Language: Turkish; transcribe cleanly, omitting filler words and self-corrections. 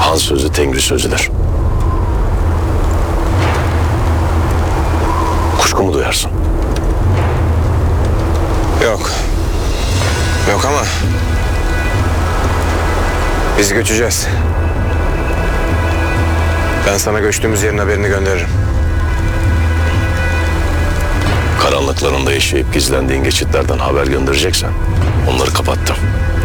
Han sözü Tengri sözüdür. Kuşku mu duyarsın? Yok. Yok ama biz göçeceğiz. Ben sana göçtüğümüz yerin haberini gönderirim. Karanlıklarında yaşayıp gizlendiğin geçitlerden haber göndereceksen onları kapattım.